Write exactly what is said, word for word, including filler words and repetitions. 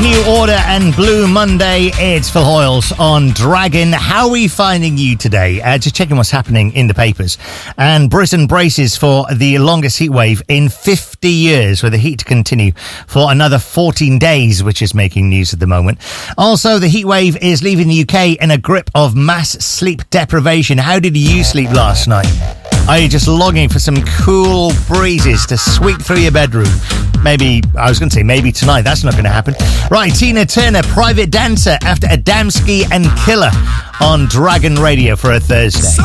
New Order and Blue Monday. It's Phil Hoyles on Dragon. How are we finding you today? Uh, just checking what's happening in the papers. And Britain braces for the longest heat wave in fifty years, with the heat to continue for another fourteen days, which is making news at the moment. Also, the heat wave is leaving the U K in a grip of mass sleep deprivation. How did you sleep last night? Are you just longing for some cool breezes to sweep through your bedroom? Maybe, I was going to say maybe tonight. That's not going to happen. Right, Tina Turner, Private Dancer, after Adamski and Killer on Dragon Radio for a Thursday.